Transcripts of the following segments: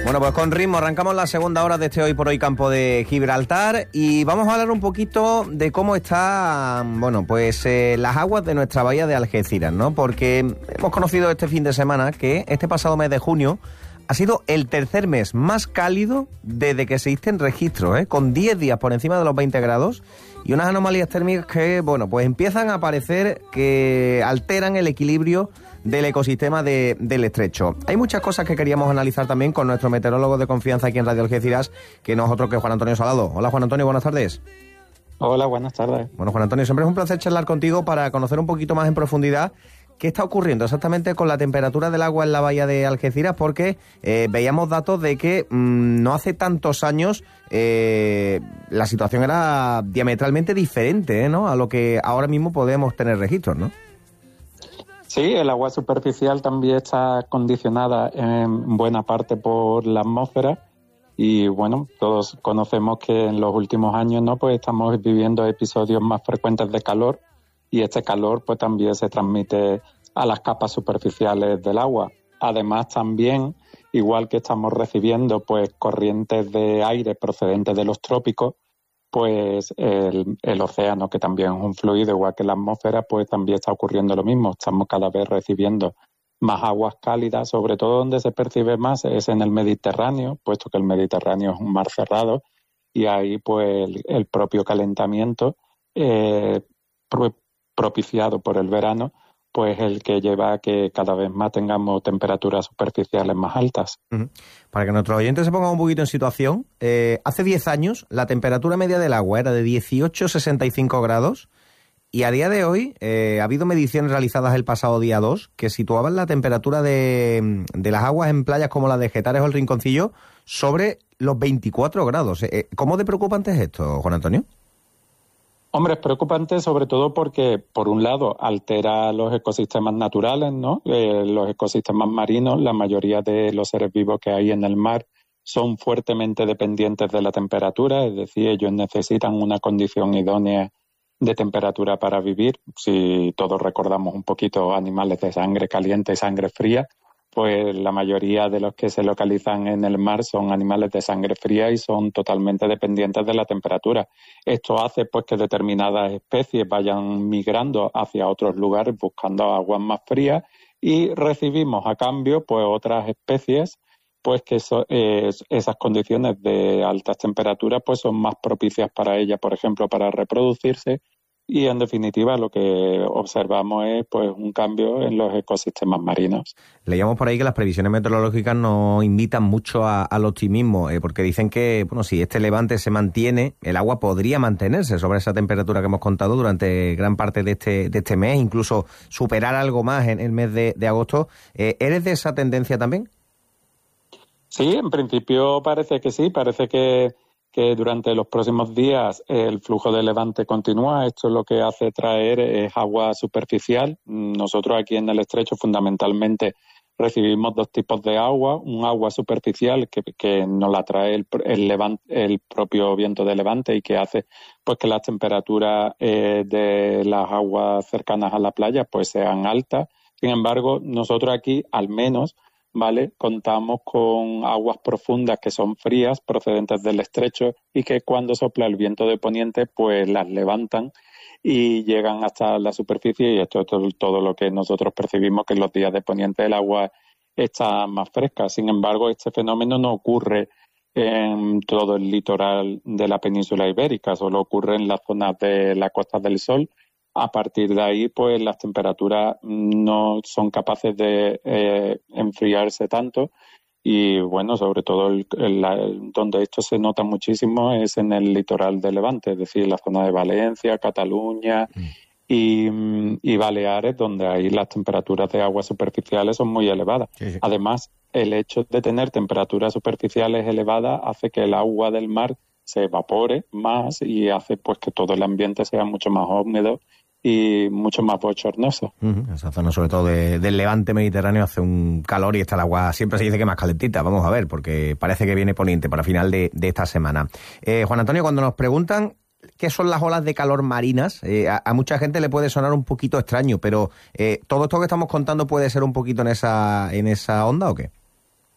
Bueno, pues con ritmo arrancamos la segunda hora de este Hoy por Hoy Campo de Gibraltar y vamos a hablar un poquito de cómo están, bueno, pues las aguas de nuestra bahía de Algeciras, ¿no? Porque hemos conocido este fin de semana que este pasado mes de junio ha sido el tercer mes más cálido desde que se existen registros, con 10 días por encima de los 20 grados y unas anomalías térmicas que, bueno, pues empiezan a aparecer que alteran el equilibrio del ecosistema del estrecho. Hay muchas cosas que queríamos analizar también con nuestro meteorólogo de confianza aquí en Radio Algeciras, que no es otro que Juan Antonio Salado. Hola, Juan Antonio, buenas tardes. Hola, buenas tardes. Bueno, Juan Antonio, siempre es un placer charlar contigo para conocer un poquito más en profundidad qué está ocurriendo exactamente con la temperatura del agua en la bahía de Algeciras, porque veíamos datos de que no hace tantos años la situación era diametralmente diferente, ¿no?, a lo que ahora mismo podemos tener registros, ¿no? Sí, el agua superficial también está condicionada en buena parte por la atmósfera y bueno, todos conocemos que en los últimos años, ¿no?, pues estamos viviendo episodios más frecuentes de calor y este calor pues también se transmite a las capas superficiales del agua. Además también, igual que estamos recibiendo pues corrientes de aire procedentes de los trópicos, pues el océano, que también es un fluido igual que la atmósfera, pues también está ocurriendo lo mismo. Estamos cada vez recibiendo más aguas cálidas, sobre todo donde se percibe más es en el Mediterráneo, puesto que el Mediterráneo es un mar cerrado y ahí pues el propio calentamiento propiciado por el verano, pues el que lleva a que cada vez más tengamos temperaturas superficiales más altas. Uh-huh. Para que nuestros oyentes se pongan un poquito en situación, hace 10 años la temperatura media del agua era de 18,65 grados y a día de hoy ha habido mediciones realizadas el pasado día 2 que situaban la temperatura de las aguas en playas como la de Getares o el Rinconcillo sobre los 24 grados. ¿Cómo de preocupante es esto, Juan Antonio? Hombre, es preocupante sobre todo porque, por un lado, altera los ecosistemas naturales, ¿no? Los ecosistemas marinos, la mayoría de los seres vivos que hay en el mar son fuertemente dependientes de la temperatura, es decir, ellos necesitan una condición idónea de temperatura para vivir. Si todos recordamos un poquito animales de sangre caliente y sangre fría, pues la mayoría de los que se localizan en el mar son animales de sangre fría y son totalmente dependientes de la temperatura. Esto hace pues que determinadas especies vayan migrando hacia otros lugares buscando aguas más frías y recibimos a cambio pues otras especies pues que esas condiciones de altas temperaturas pues son más propicias para ellas, por ejemplo, para reproducirse. Y, en definitiva, lo que observamos es pues un cambio en los ecosistemas marinos. Leíamos por ahí que las previsiones meteorológicas nos invitan mucho al optimismo, porque dicen que, bueno, si este levante se mantiene, el agua podría mantenerse sobre esa temperatura que hemos contado durante gran parte de este mes, incluso superar algo más en el mes de agosto. ¿Eres de esa tendencia también? Sí, en principio parece que sí, parece que durante los próximos días el flujo de levante continúa. Esto lo que hace traer es agua superficial. Nosotros aquí en el estrecho fundamentalmente recibimos dos tipos de agua. Un agua superficial que nos la trae el propio viento de levante y que hace pues que las temperaturas de las aguas cercanas a la playa pues sean altas. Sin embargo, nosotros aquí al menos contamos con aguas profundas que son frías, procedentes del estrecho y que cuando sopla el viento de poniente pues las levantan y llegan hasta la superficie y esto es todo lo que nosotros percibimos, que en los días de poniente el agua está más fresca. Sin embargo, este fenómeno no ocurre en todo el litoral de la península ibérica, solo ocurre en las zonas de la Costa del Sol. A partir de ahí, pues las temperaturas no son capaces de enfriarse tanto y, bueno, sobre todo donde esto se nota muchísimo es en el litoral de Levante, es decir, la zona de Valencia, Cataluña y Baleares, donde ahí las temperaturas de aguas superficiales son muy elevadas. Sí. Además, el hecho de tener temperaturas superficiales elevadas hace que el agua del mar se evapore más y hace pues que todo el ambiente sea mucho más húmedo y mucho más bochornoso. Esa zona, sobre todo del levante mediterráneo, hace un calor y está el agua, siempre se dice que más calentita. Vamos a ver, porque parece que viene poniente para final de esta semana. Juan Antonio, cuando nos preguntan qué son las olas de calor marinas, a mucha gente le puede sonar un poquito extraño, pero ¿todo esto que estamos contando puede ser un poquito en esa onda o qué?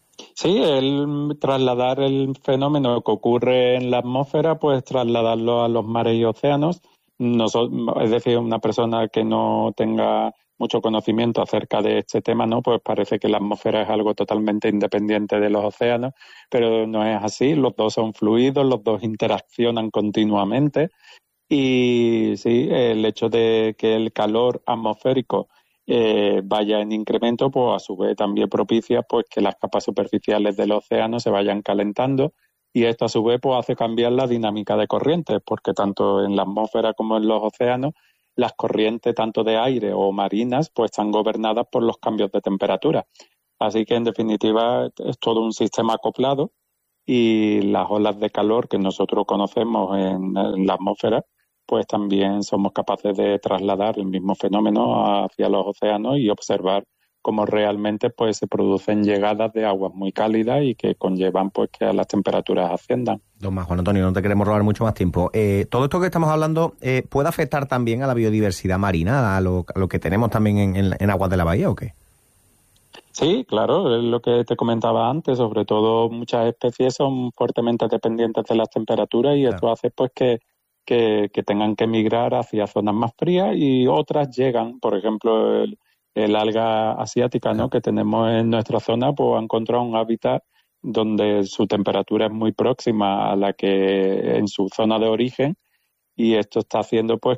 Sí, el trasladar el fenómeno que ocurre en la atmósfera, pues trasladarlo a los mares y océanos. Es decir, una persona que no tenga mucho conocimiento acerca de este tema, ¿no? Pues parece que la atmósfera es algo totalmente independiente de los océanos, pero no es así. Los dos son fluidos, los dos interaccionan continuamente. Y sí, el hecho de que el calor atmosférico vaya en incremento, pues a su vez también propicia pues que las capas superficiales del océano se vayan calentando, y esto a su vez pues hace cambiar la dinámica de corrientes, porque tanto en la atmósfera como en los océanos las corrientes tanto de aire o marinas pues están gobernadas por los cambios de temperatura. Así que en definitiva es todo un sistema acoplado, y las olas de calor que nosotros conocemos en la atmósfera pues también somos capaces de trasladar el mismo fenómeno hacia los océanos y observar cómo realmente pues se producen llegadas de aguas muy cálidas y que conllevan pues que las temperaturas asciendan. Don Juan Antonio, no te queremos robar mucho más tiempo. Todo esto que estamos hablando ¿puede afectar también a la biodiversidad marina, a lo que tenemos también en aguas de la bahía o qué? Sí, claro, es lo que te comentaba antes. Sobre todo muchas especies son fuertemente dependientes de las temperaturas, y esto hace pues que tengan que migrar hacia zonas más frías, y otras llegan, por ejemplo, el alga asiática, ¿no? Que tenemos en nuestra zona, pues ha encontrado un hábitat donde su temperatura es muy próxima a la que en su zona de origen, y esto está haciendo pues